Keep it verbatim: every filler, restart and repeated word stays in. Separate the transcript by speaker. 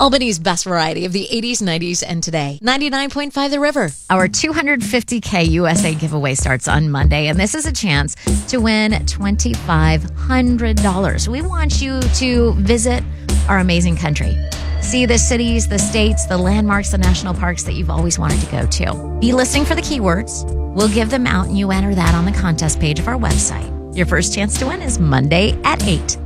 Speaker 1: Albany's best variety of the eighties, nineties, and today. ninety-nine point five The River.
Speaker 2: Our two hundred fifty K U S A giveaway starts on Monday, and this is a chance to win twenty-five hundred dollars. We want you to visit our amazing country. See the cities, the states, the landmarks, the national parks that you've always wanted to go to. Be listening for the keywords. We'll give them out, and you enter that on the contest page of our website. Your first chance to win is Monday at eight.